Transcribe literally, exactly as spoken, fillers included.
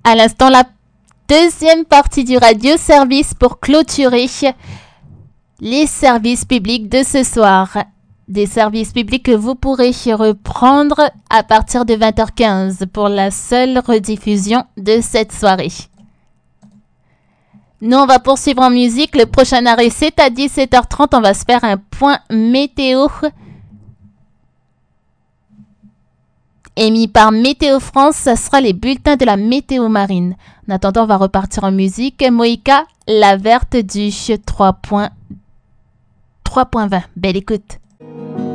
À l'instant, la deuxième partie du radio service pour clôturer les services publics de ce soir. Des services publics que vous pourrez reprendre à partir de vingt heures quinze pour la seule rediffusion de cette soirée. Nous, on va poursuivre en musique. Le prochain arrêt, c'est à dix-sept heures trente. On va se faire un point météo émis par Météo France. Ça sera les bulletins de la météo marine. En attendant, on va repartir en musique. Moïka, la verte du trois point vingt. Belle écoute.